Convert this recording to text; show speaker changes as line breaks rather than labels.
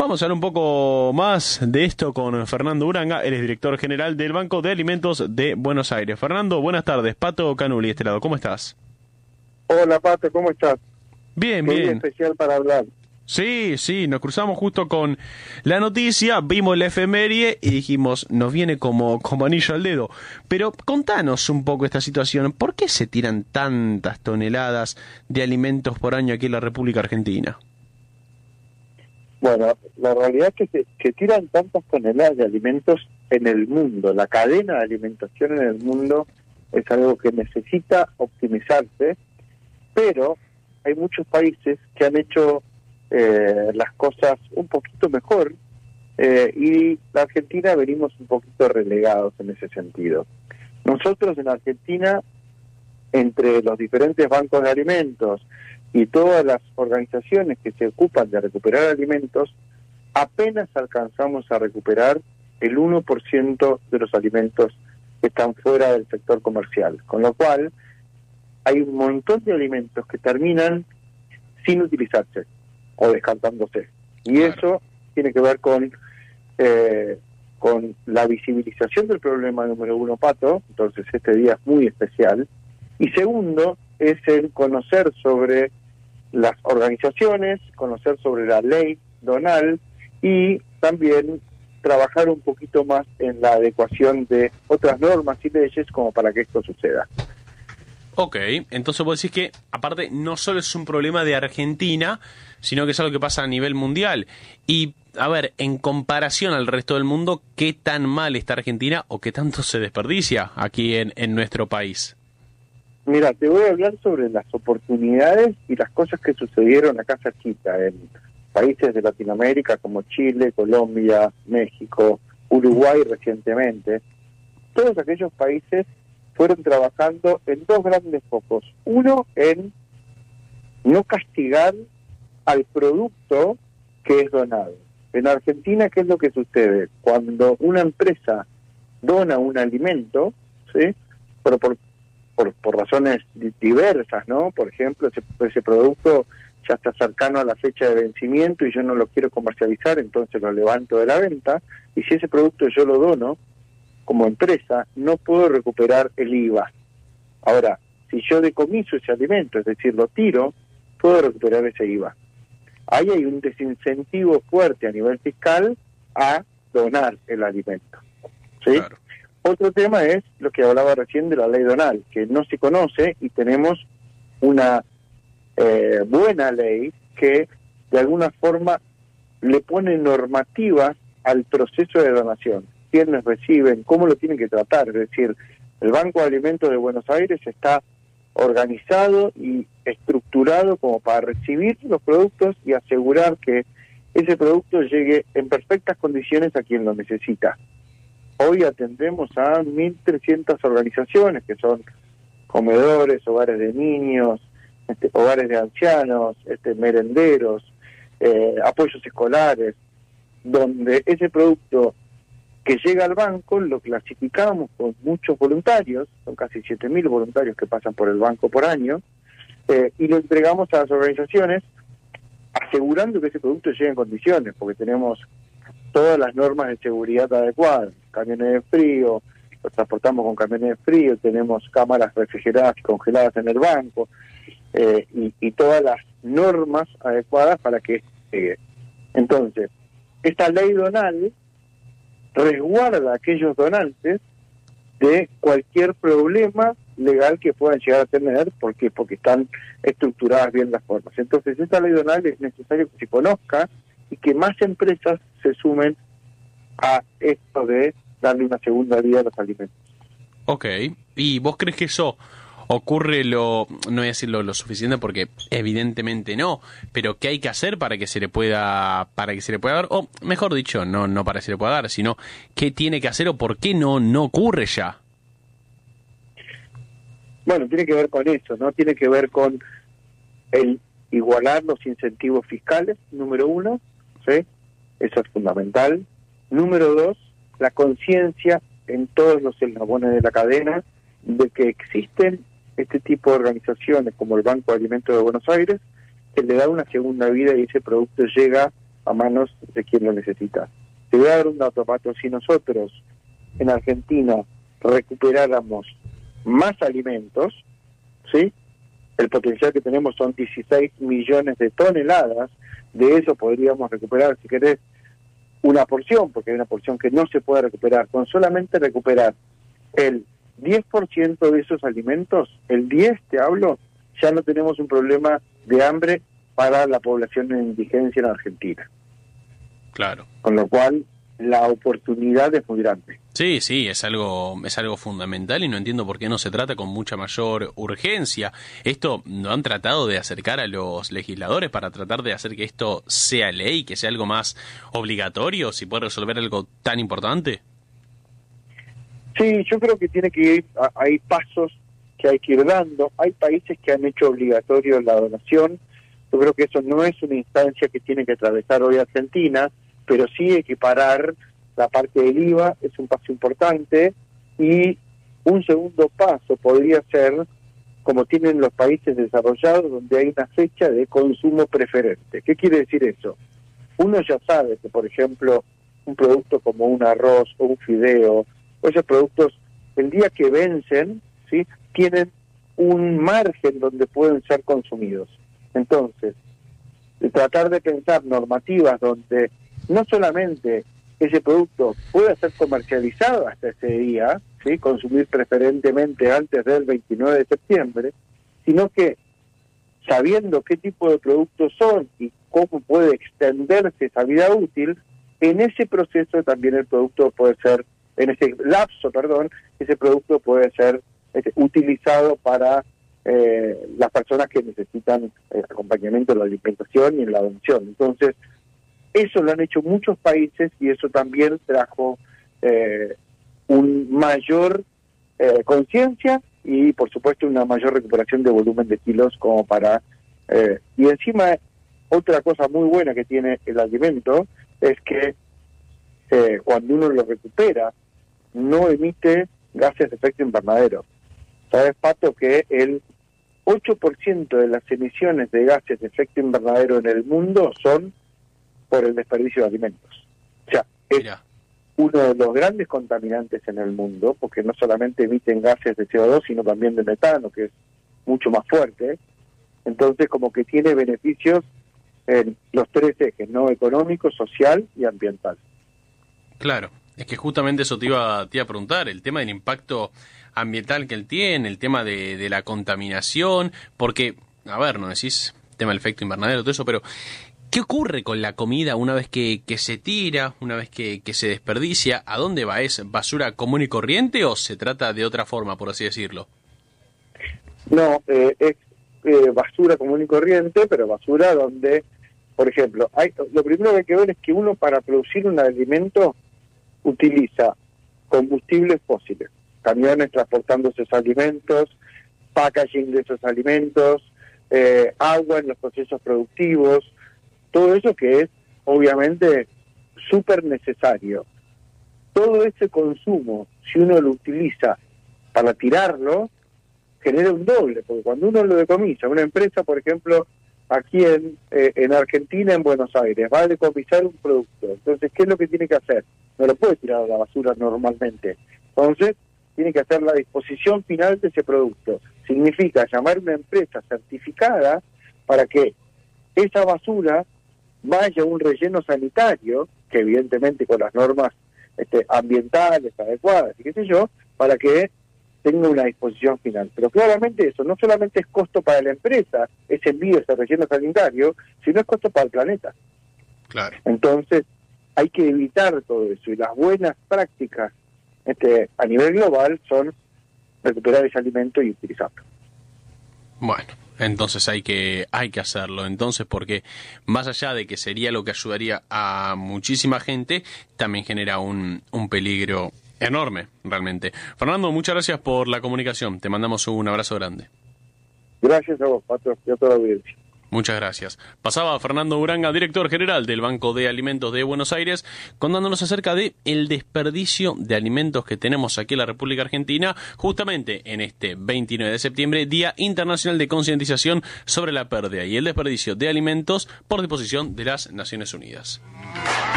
Vamos a hablar un poco más de esto con Fernando Uranga, él es director general del Banco de Alimentos de Buenos Aires. Fernando, buenas tardes. Pato Canuli, de este lado, ¿cómo estás?
Hola, Pato, ¿cómo estás?
Bien,
Qué día
bien.
especial para hablar.
Sí, nos cruzamos justo con la noticia, vimos la efeméride y dijimos, nos viene como anillo al dedo. Pero contanos un poco esta situación, ¿por qué se tiran tantas toneladas de alimentos por año aquí en la República Argentina?
Bueno, la realidad es que se tiran tantas toneladas de alimentos en el mundo. La cadena de alimentación en el mundo es algo que necesita optimizarse, pero hay muchos países que han hecho las cosas un poquito mejor y la Argentina venimos un poquito relegados en ese sentido. Nosotros en Argentina, entre los diferentes bancos de alimentos y todas las organizaciones que se ocupan de recuperar alimentos, apenas alcanzamos a recuperar el 1% de los alimentos que están fuera del sector comercial, con lo cual hay un montón de alimentos que terminan sin utilizarse o descartándose. Y
Claro.
eso tiene que ver con la visibilización del problema número uno, Pato, entonces este día es muy especial. Y segundo, es el conocer sobre las organizaciones, conocer sobre la ley donal y también trabajar un poquito más en la adecuación de otras normas y leyes como para que esto suceda.
Ok, entonces vos decís que, aparte, no solo es un problema de Argentina, sino que es algo que pasa a nivel mundial. Y, a ver, en comparación al resto del mundo, ¿qué tan mal está Argentina o qué tanto se desperdicia aquí en nuestro país?
Mira, te voy a hablar sobre las oportunidades y las cosas que sucedieron acá cerquita, en países de Latinoamérica como Chile, Colombia, México, Uruguay recientemente. Todos aquellos países fueron trabajando en dos grandes focos. Uno, en no castigar al producto que es donado. En Argentina, ¿qué es lo que sucede? Cuando una empresa dona un alimento, ¿sí? Pero por razones diversas, ¿no? Por ejemplo, ese producto ya está cercano a la fecha de vencimiento y yo no lo quiero comercializar, entonces lo levanto de la venta, y si ese producto yo lo dono, como empresa, no puedo recuperar el IVA. Ahora, si yo decomiso ese alimento, es decir, lo tiro, puedo recuperar ese IVA. Ahí hay un desincentivo fuerte a nivel fiscal a donar el alimento, ¿sí?
Claro.
Otro tema es lo que hablaba recién de la ley donal, que no se conoce y tenemos una buena ley que de alguna forma le pone normativas al proceso de donación. Quiénes reciben, cómo lo tienen que tratar. Es decir, el Banco de Alimentos de Buenos Aires está organizado y estructurado como para recibir los productos y asegurar que ese producto llegue en perfectas condiciones a quien lo necesita. Hoy atendemos a 1.300 organizaciones que son comedores, hogares de niños, hogares de ancianos, merenderos, apoyos escolares, donde ese producto que llega al banco lo clasificamos con muchos voluntarios, son casi 7.000 voluntarios que pasan por el banco por año, y lo entregamos a las organizaciones asegurando que ese producto llegue en condiciones, porque tenemos todas las normas de seguridad adecuadas, camiones de frío, los transportamos con camiones de frío, tenemos cámaras refrigeradas y congeladas en el banco, y todas las normas adecuadas para que llegue. Entonces, esta ley donal resguarda a aquellos donantes de cualquier problema legal que puedan llegar a tener, porque están estructuradas bien las formas. Entonces, esta ley donal es necesario que se conozca y que más empresas se sumen a esto de darle una segunda vida a los alimentos.
Ok, ¿y vos crees que eso ocurre no voy a decir lo suficiente porque evidentemente no, pero qué hay que hacer para que se le pueda dar, o mejor dicho, no para que se le pueda dar, sino qué tiene que hacer o por qué no ocurre ya?
Bueno, tiene que ver con eso, ¿no? Tiene que ver con el igualar los incentivos fiscales, número uno, ¿sí? Eso es fundamental. Número dos, la conciencia en todos los eslabones de la cadena de que existen este tipo de organizaciones como el Banco de Alimentos de Buenos Aires, que le da una segunda vida y ese producto llega a manos de quien lo necesita. Te voy a dar un dato, Pato. Si nosotros en Argentina recuperáramos más alimentos, ¿sí?, el potencial que tenemos son 16 millones de toneladas. De eso podríamos recuperar, si querés, una porción, porque hay una porción que no se puede recuperar. Con solamente recuperar el 10% de esos alimentos, el 10 te hablo, ya no tenemos un problema de hambre para la población en indigencia en Argentina.
Claro.
Con lo cual, la oportunidad es muy grande.
Sí, sí, es algo fundamental y no entiendo por qué no se trata con mucha mayor urgencia. ¿Esto lo han tratado de acercar a los legisladores para tratar de hacer que esto sea ley, que sea algo más obligatorio, si puede resolver algo tan importante?
Sí, yo creo que tiene que ir, hay pasos que hay que ir dando. Hay países que han hecho obligatorio la donación. Yo creo que eso no es una instancia que tiene que atravesar hoy Argentina, pero sí equiparar la parte del IVA es un paso importante, y un segundo paso podría ser, como tienen los países desarrollados, donde hay una fecha de consumo preferente. ¿Qué quiere decir eso? Uno ya sabe que, por ejemplo, un producto como un arroz o un fideo, o esos productos, el día que vencen, ¿sí?, tienen un margen donde pueden ser consumidos. Entonces, tratar de pensar normativas donde no solamente ese producto pueda ser comercializado hasta ese día, ¿sí?, consumir preferentemente antes del 29 de septiembre, sino que, sabiendo qué tipo de productos son y cómo puede extenderse esa vida útil, en ese proceso también el producto puede ser, en ese lapso, ese producto puede ser utilizado para las personas que necesitan acompañamiento en la alimentación y en la atención. Entonces, eso lo han hecho muchos países, y eso también trajo un mayor conciencia y, por supuesto, una mayor recuperación de volumen de kilos como para... y encima, otra cosa muy buena que tiene el alimento es que cuando uno lo recupera, no emite gases de efecto invernadero. ¿Sabes, Pato, que el 8% de las emisiones de gases de efecto invernadero en el mundo son por el desperdicio de alimentos? O sea, es uno de los grandes contaminantes en el mundo, porque no solamente emiten gases de CO2, sino también de metano, que es mucho más fuerte. Entonces, como que tiene beneficios en los tres ejes, ¿no?, económico, social y ambiental.
Claro, es que justamente eso te iba a preguntar, el tema del impacto ambiental que él tiene, el tema de la contaminación, porque, a ver, no decís tema del efecto invernadero, todo eso, pero ¿qué ocurre con la comida una vez que se tira, una vez que se desperdicia? ¿A dónde va? ¿Es basura común y corriente o se trata de otra forma, por así decirlo?
No, es basura común y corriente, pero basura donde, por ejemplo, lo primero que hay que ver es que uno, para producir un alimento, utiliza combustibles fósiles, camiones transportando esos alimentos, packaging de esos alimentos, agua en los procesos productivos, todo eso que es obviamente súper necesario. Todo ese consumo, si uno lo utiliza para tirarlo, genera un doble, porque cuando uno lo decomisa, una empresa, por ejemplo, aquí en Argentina, en Buenos Aires, va a decomisar un producto. Entonces, ¿qué es lo que tiene que hacer? No lo puede tirar a la basura normalmente. Entonces, tiene que hacer la disposición final de ese producto. Significa llamar a una empresa certificada para que esa basura vaya a un relleno sanitario, que evidentemente con las normas ambientales adecuadas y qué sé yo, para que tenga una disposición final. Pero claramente eso no solamente es costo para la empresa, ese envío, ese relleno sanitario, sino es costo para el planeta.
Claro.
Entonces, hay que evitar todo eso, y las buenas prácticas a nivel global son recuperar ese alimento y utilizarlo.
Bueno, entonces hay que hacerlo, entonces, porque más allá de que sería lo que ayudaría a muchísima gente, también genera un peligro enorme, realmente. Fernando, muchas gracias por la comunicación, te mandamos un abrazo grande.
Gracias a vos, Pato, y a toda la audiencia.
Muchas gracias. Pasaba Fernando Uranga, director general del Banco de Alimentos de Buenos Aires, contándonos acerca de el desperdicio de alimentos que tenemos aquí en la República Argentina, justamente en este 29 de septiembre, Día Internacional de Concientización sobre la pérdida y el desperdicio de alimentos por disposición de las Naciones Unidas.